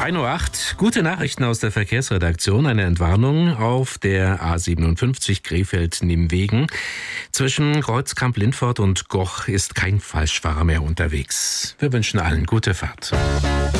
1:08 Uhr. Gute Nachrichten aus der Verkehrsredaktion. Eine Entwarnung auf der A57 Krefeld-Nimwegen. Zwischen Kreuzkamp-Lindfort und Goch ist kein Falschfahrer mehr unterwegs. Wir wünschen allen gute Fahrt.